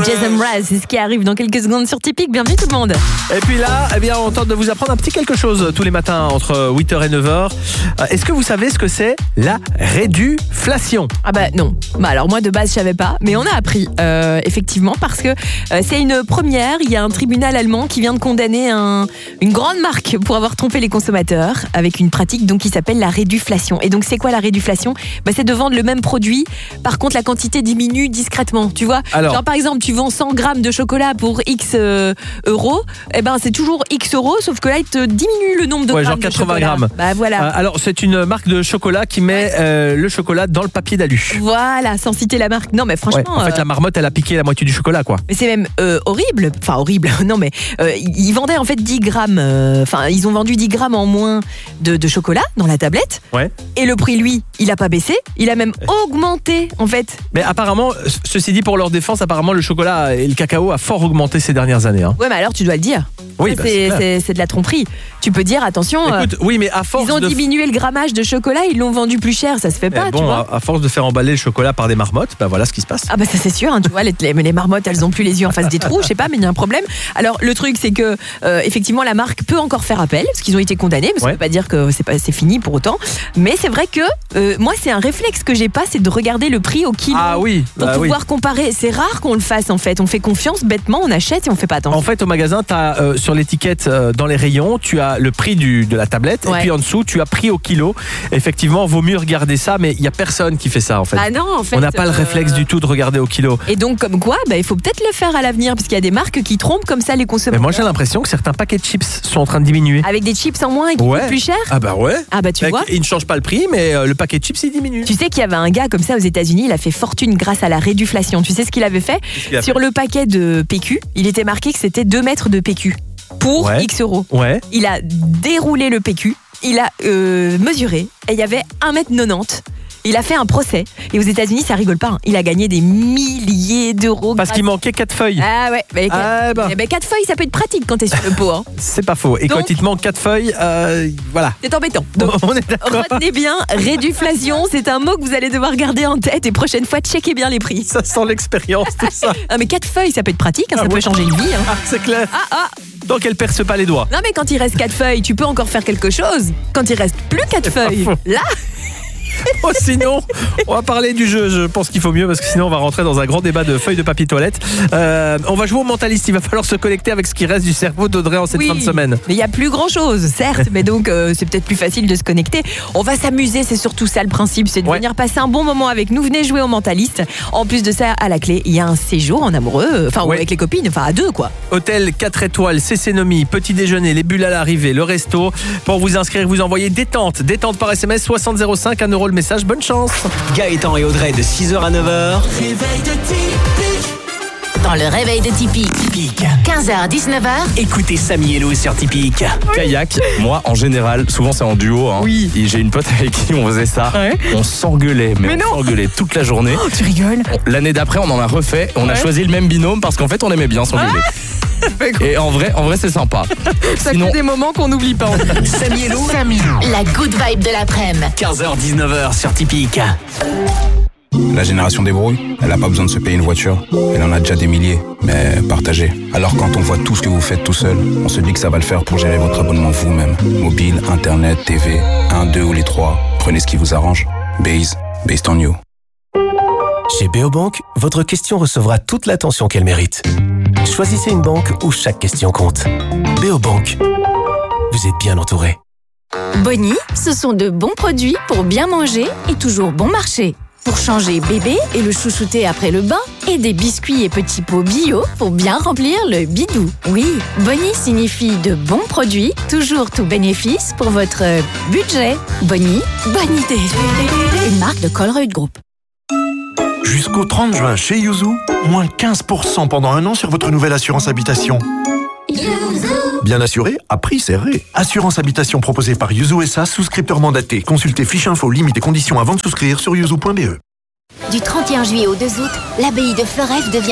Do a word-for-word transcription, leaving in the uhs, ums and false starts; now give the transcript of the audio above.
Jason Mraz, c'est ce qui arrive dans quelques secondes sur Typique. Bienvenue tout le monde. Et puis là, eh bien, on tente de vous apprendre un petit quelque chose tous les matins entre huit heures et neuf heures. Euh, est-ce que vous savez ce que c'est la réduflation? Ah bah non. Bah alors moi de base je savais pas, mais on a appris euh, effectivement parce que euh, c'est une première. Il y a un tribunal allemand qui vient de condamner un, une grande marque pour avoir trompé les consommateurs avec une pratique donc qui s'appelle la réduflation. Et donc c'est quoi la réduflation? Bah c'est de vendre le même produit, par contre la quantité diminue discrètement. Tu vois? Alors, genre par exemple tu vends cent grammes de chocolat pour X euh, euros, et ben c'est toujours X euros, sauf que là il te diminue le nombre de ouais, grammes genre quatre-vingts de grammes. Bah voilà. Euh, alors c'est une marque de chocolat qui met ouais. euh, le chocolat dans le papier d'alu. Voilà, sans citer la marque. Non mais franchement. Ouais, en fait euh... la marmotte elle a piqué la moitié du chocolat quoi. Mais c'est même euh, horrible. Enfin horrible. Non mais euh, ils vendaient en fait dix grammes. Enfin euh, ils ont vendu dix grammes en moins de, de chocolat dans la tablette. Ouais. Et le prix lui, il a pas baissé. Il a même augmenté en fait. Mais apparemment, ceci dit pour leur défense, apparemment le chocolat et le cacao a fort augmenté ces dernières années. Hein. Ouais mais alors tu dois le dire. Oui, bah, c'est, c'est, c'est, c'est de la tromperie. Tu peux dire attention. Écoute, euh, oui, mais à force ils ont de... diminué le grammage de chocolat, ils l'ont vendu plus cher, ça se fait pas. Bon, tu vois à, à force de faire emballer le chocolat par des marmottes, bah voilà ce qui se passe. Ah bah ça c'est sûr. Hein, tu vois, les, les, les marmottes, elles ont plus les yeux en face des trous. Je sais pas, mais il y a un problème. Alors le truc, c'est que euh, effectivement la marque peut encore faire appel parce qu'ils ont été condamnés. Mais ça ouais. veut pas dire que c'est pas c'est fini pour autant. Mais c'est vrai que euh, moi c'est un réflexe que j'ai pas, c'est de regarder le prix au kilo. Ah oui. Pour bah pouvoir oui. comparer. C'est rare qu'on le fasse en fait. On fait confiance bêtement, on achète et on fait pas attention. En fait, au magasin, t'as euh, sur l'étiquette euh, dans les rayons, tu as le prix du, de la tablette ouais. et puis en dessous, tu as prix au kilo. Effectivement, vaut mieux regarder ça, mais il y a personne qui fait ça en fait. Ah non, en fait. On n'a pas euh... le réflexe du tout de regarder au kilo. Et donc comme quoi, bah, il faut peut-être le faire à l'avenir parce qu'il y a des marques qui trompent comme ça les consommateurs. Mais moi, j'ai l'impression que certains paquets de chips sont en train de diminuer. Avec des chips en moins et qui ouais. coûtent plus cher. Ah bah ouais. Ah bah tu Avec, vois. Il ne change pas le prix, mais euh, le paquet de chips il diminue. Tu sais qu'il y avait un gars comme ça aux États-Unis, il a fait fortune grâce à la réduflation. Tu sais ce qu'il avait fait? qu'il a Sur fait le paquet de P Q, il était marqué que c'était deux mètres de P Q pour ouais. X euros. Ouais. Il a déroulé le P Q, il a euh, mesuré et il y avait un mètre quatre-vingt-dix. Il a fait un procès et aux États-Unis ça rigole pas. Hein. Il a gagné des milliers d'euros. Parce qu'il manquait quatre feuilles. Ah ouais. Mais ah quatre, bah. eh ben quatre feuilles ça peut être pratique quand t'es sur le pot. Hein. C'est pas faux. Et donc, quand il te manque quatre feuilles, euh, voilà. C'est embêtant. Donc, on est d'accord. Retenez bien, réduflation, c'est un mot que vous allez devoir garder en tête et prochaine fois checkez bien les prix. Ça sent l'expérience tout ça. Ah mais quatre feuilles ça peut être pratique, hein, ah ça ouais. peut changer une vie. Hein. Ah c'est clair. Ah ah. Donc elle perce pas les doigts. Non mais quand il reste quatre feuilles, tu peux encore faire quelque chose. Quand il reste plus quatre feuilles, là. Oh, sinon, on va parler du jeu. Je pense qu'il faut mieux parce que sinon on va rentrer dans un grand débat de feuilles de papier toilette. Euh, on va jouer au mentaliste. Il va falloir se connecter avec ce qui reste du cerveau d'Audrey en cette oui, fin de semaine. Mais il y a plus grand chose, certes, mais donc euh, c'est peut-être plus facile de se connecter. On va s'amuser, c'est surtout ça le principe, c'est de ouais. venir passer un bon moment avec nous. Venez jouer au mentaliste. En plus de ça, à la clé, il y a un séjour en amoureux, enfin ouais. avec les copines, enfin à deux quoi. Hôtel quatre étoiles, C C Nomi, petit déjeuner, les bulles à l'arrivée, le resto. Pour vous inscrire, vous envoyez détente, détente par S M S soixante zéro cinq, un euro le message. Bonne chance. Gaëtan et Audrey de six heures à neuf heures. Réveil de Typique. Dans le réveil de Typique. Typique. quinze heures dix-neuf heures. Écoutez Samy et Lou sur Typique. Oui. Kayak, moi en général, souvent c'est en duo. Hein. Oui. Et j'ai une pote avec qui on faisait ça. Ouais. On s'engueulait, mais, mais on s'engueulait toute la journée. Oh, tu rigoles. L'année d'après, on en a refait. On ouais. a choisi le même binôme parce qu'en fait, on aimait bien s'engueuler. Ah et en vrai, en vrai, c'est sympa. Ça Sinon... fait des moments qu'on n'oublie pas. Samy et Lou. Samy, la good vibe de l'après-midi. quinze heures dix-neuf heures sur Typique. La génération des brouilles, elle n'a pas besoin de se payer une voiture. Elle en a déjà des milliers, mais partagée. Alors quand on voit tout ce que vous faites tout seul, on se dit que ça va le faire pour gérer votre abonnement vous-même. Mobile, internet, T V, un, deux ou les trois. Prenez ce qui vous arrange. Base, based on you. Chez Beobank, votre question recevra toute l'attention qu'elle mérite. Choisissez une banque où chaque question compte. Beobank, vous êtes bien entouré. Bonnie, ce sont de bons produits pour bien manger et toujours bon marché. Pour changer bébé et le chouchouter après le bain, et des biscuits et petits pots bio pour bien remplir le bidou. Oui, Bonnie signifie de bons produits, toujours tout bénéfice pour votre budget. Bonnie, bonne idée. Une marque de Colruyt Group. Jusqu'au trente juin chez Yuzu, moins quinze pour cent pendant un an sur votre nouvelle assurance habitation. Bien assuré, à prix serré. Assurance habitation proposée par Yuzu S A, souscripteur mandaté. Consultez fiche info, limites et conditions avant de souscrire sur yuzu point b e. Du trente et un juillet au deux août, l'abbaye de Fleurèves devient